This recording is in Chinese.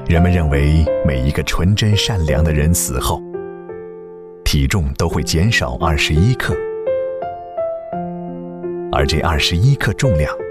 人们认为每一个纯真善良的人死后，体重都会减少21克，而这21克重量